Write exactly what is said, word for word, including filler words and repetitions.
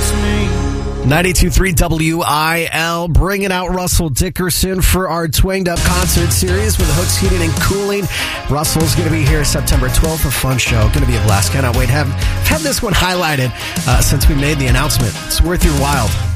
hurts me. ninety-two point three W I L, bringing out Russell Dickerson for our Twanged Up concert series with Hooks Heating and Cooling. Russell's going to be here September twelfth, a fun show. Going to be a blast. Cannot wait. Have, have this one highlighted uh, since we made the announcement. It's worth your while.